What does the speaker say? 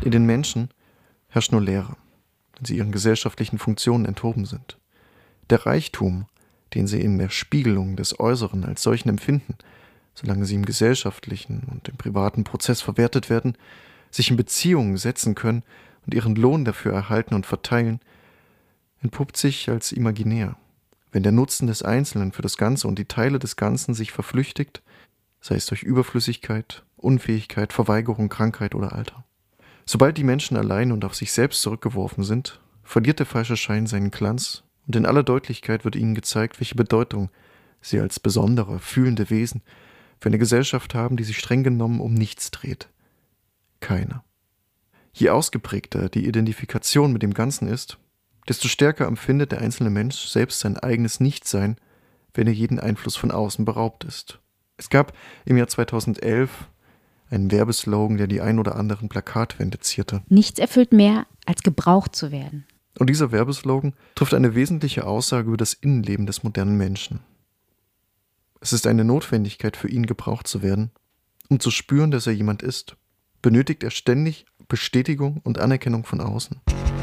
In den Menschen herrscht nur Leere, wenn sie ihren gesellschaftlichen Funktionen enthoben sind. Der Reichtum, den sie in der Spiegelung des Äußeren als solchen empfinden, solange sie im gesellschaftlichen und im privaten Prozess verwertet werden, sich in Beziehungen setzen können und ihren Lohn dafür erhalten und verteilen, entpuppt sich als imaginär. Wenn der Nutzen des Einzelnen für das Ganze und die Teile des Ganzen sich verflüchtigt, sei es durch Überflüssigkeit, Unfähigkeit, Verweigerung, Krankheit oder Alter. Sobald die Menschen allein und auf sich selbst zurückgeworfen sind, verliert der falsche Schein seinen Glanz und in aller Deutlichkeit wird ihnen gezeigt, welche Bedeutung sie als besondere, fühlende Wesen für eine Gesellschaft haben, die sich streng genommen um nichts dreht. Keine. Je ausgeprägter die Identifikation mit dem Ganzen ist, desto stärker empfindet der einzelne Mensch selbst sein eigenes Nichtsein, wenn er jeden Einfluss von außen beraubt ist. Es gab im Jahr 2011 einen Werbeslogan, der die ein oder anderen Plakatwände zierte. Nichts erfüllt mehr, als gebraucht zu werden. Und dieser Werbeslogan trifft eine wesentliche Aussage über das Innenleben des modernen Menschen. Es ist eine Notwendigkeit für ihn, gebraucht zu werden, um zu spüren, dass er jemand ist. Benötigt er ständig Bestätigung und Anerkennung von außen.